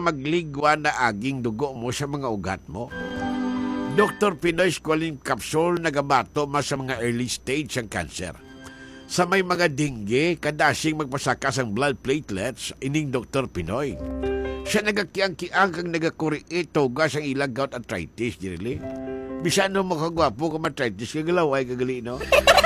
nga magligwa na aging dugo mo sa mga ugat mo. Dr. Pinoy Squalene Capsule nagabato mas sa mga early stage ng cancer. Sa may mga dengue, kadasing magpasakas ang blood platelets, ining Dr. Pinoy. Siya nagakiang-kiang kang nagakuriit togas ang ilang gout arthritis, dirili. Bisan mo kagwapo ka arthritis, kagalaway, kagali, no?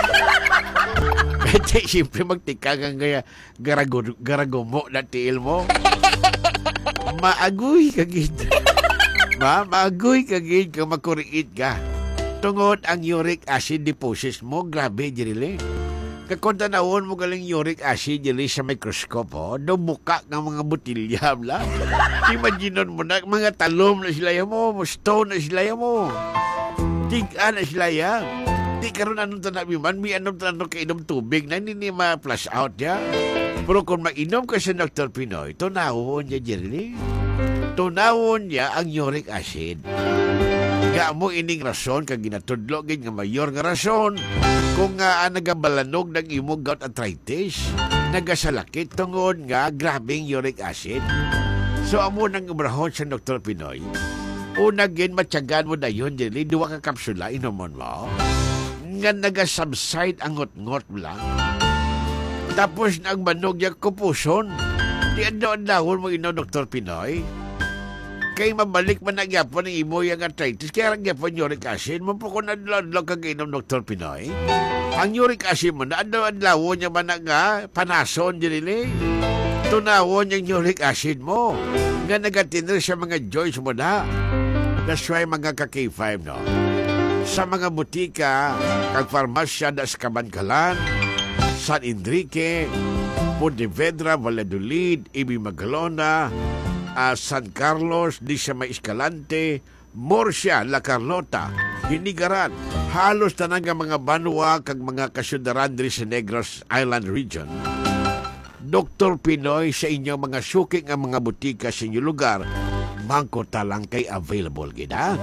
Pwede, siyempre magtikang ang garagumo na tiil mo. Maagoy kagid. Maagoy kagid kang makuriit ka. Tungod ang uric acid deposits mo, grabe, dirili. Kakunta naon mo galing uric acid dili sa microscope, dumuka ng mga butilya, bla. Imagine mo na, mga talom na sila mo, stone na sila mo. Tiga na sila yan. Di karon anong tanabi man, may anong tanong kainom tubig na hindi ma-flush out ya. Pero kung mag-inom ka sa Dr. Pinoy, tunahon niya, Jerry. Tunahon niya ang uric acid. Nga mo ining rason kag ginatudlo gid nga mayor nga rason kung nagabalanog ng imong gout arthritis, nagasalakit tungod nga grabing uric acid. So amo nang ibrahon sa Dr. Pinoy. Una gin matyagan mo dayon dili duwa ka kapsula inomon mo. Nga nagasubside ang ngot-ngot lang. Tapos nagbanog niya kupuson. Di ando-andahon mo ino Dr. Pinoy. Kay mabalik man nagyapon ng imo yung arthritis, kaya nagyapon uric acid, mapukon adlaw kag inom Dr. Pinoy. Ang uric acid mo na adlaw niya man nga panason dinili. Tunawon yung uric acid mo. Nga nagatinir sa mga joints mo na. That's why mga ka-K5, no? Sa mga butika, kag farmasya da sa Kabankalan, San Enrique, Pontevedra, Valladolid, Ibi Magalona, San Carlos, di sa May Escalante, Murcia, La Carlota, Hinigaran, halos tanang mga banwa kag mga kasyudaran diri sa Negros Island region. Dr. Pinoy sa inyong mga suking ang mga butika sa inyong lugar, bangko talang kay available gina.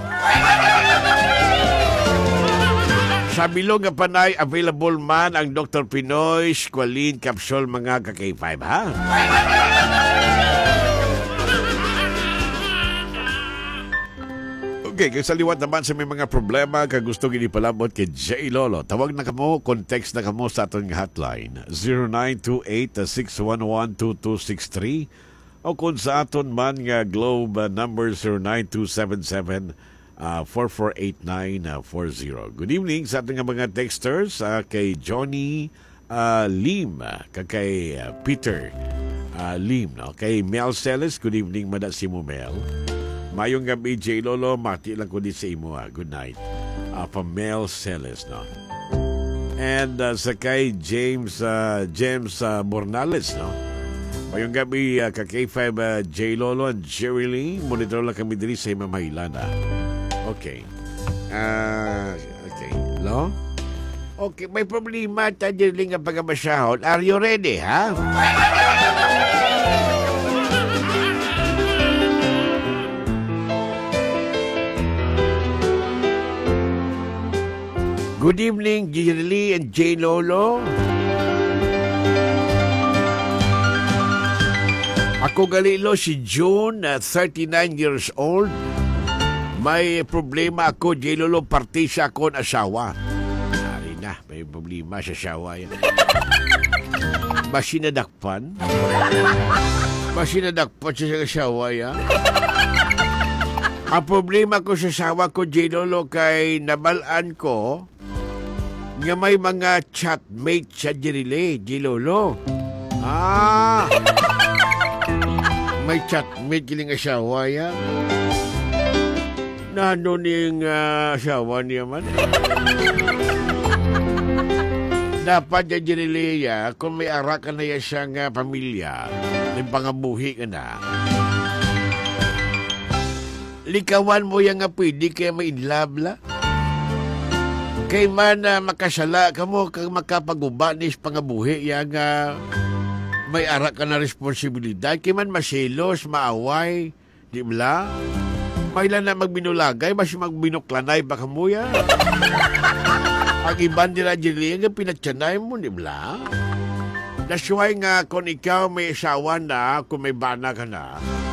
Sa bilog nga panay, available man ang Dr. Pinoy Squalene Capsule mga ka-K5, ha? Okay, kung sa liwat naman sa may mga problema kung gusto ginipalabot kay J. Lolo, tawag na kamo, context na kamo sa aton nga hotline 0928-611-2263 o kung sa aton man nga globe number 0927-448940. Good evening sa ating mga texters, kay Johnny Lim, kay Peter Lim, no? Kay Mel Celes, good evening mada si mo Mel. Mayong gabi, J. Lolo, mati lang ko din sa imo. Good night. Mel Celes, no? And sa kay James Bornales, no? Mayong gabi, ka-K5, J. Lolo and Jerry Lee. Monitor lang kami diri sa Mamailan, ha? Okay. Okay. No? Okay, may problema tayo diri nga pagkamasahod. Are you ready, ha? Good evening, Jerry and J. Lolo. Ako galilo si June, 39 years old. May problema ako, J. Lolo, party sa akong asawa. Ari na, may problema sa asawa yan. Masinadakpan? Masinadakpan siya sa asawa yan? Ang problema ko sa asawa ko, J. Lolo, kay nabalaan ko nga may mga chatmate sa Jirile, Jilolo. May chatmate kiling asawa yan. Nano niyang asawa niya man. Dapat ya Jirile ya, kung may arak ka na ya siyang pamilya, may pangabuhi ka na. Likawan mo yan nga pwede kaya may inlabla. Kay man makasala ka mo kang makapagubanis pangabuhi yang may arak ka na responsibilidad. Kay man maselos, maaway, di bala? May lang na magbinulagay, mas magbinuklanay baka mo yan. Ang iban nila dyan nga pinatsanay mo, di bala? That's why nga kung ikaw may asawa na, kung may bana ka na,